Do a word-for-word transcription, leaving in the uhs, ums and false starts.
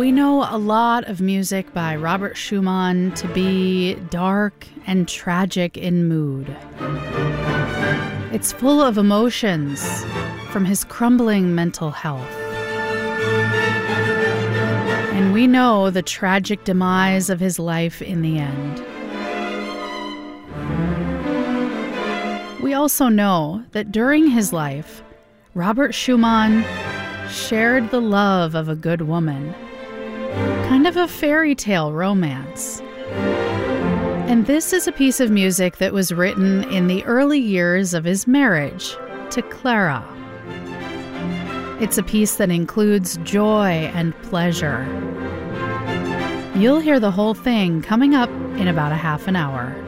We know a lot of music by Robert Schumann to be dark and tragic in mood. It's full of emotions from his crumbling mental health. And we know the tragic demise of his life in the end. We also know that during his life, Robert Schumann shared the love of a good woman, kind of a fairy tale romance. And this is a piece of music that was written in the early years of his marriage to Clara. It's a piece that includes joy and pleasure. You'll hear the whole thing coming up in about a half an hour.